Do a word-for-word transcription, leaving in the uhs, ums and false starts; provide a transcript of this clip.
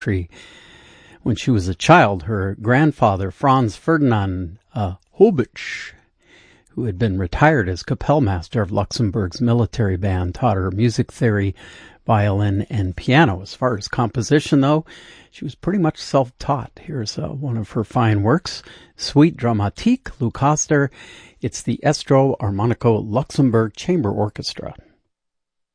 tree. When she was a child, her grandfather, Franz Ferdinand uh, Hobitsch, who had been retired as Kapellmeister of Luxembourg's military band, taught her music theory, violin, and piano. As far as composition, though, she was pretty much self-taught. Here's uh, one of her fine works, Suite Dramatique, Luc Koster. It's the Estro Armonico Luxembourg Chamber Orchestra.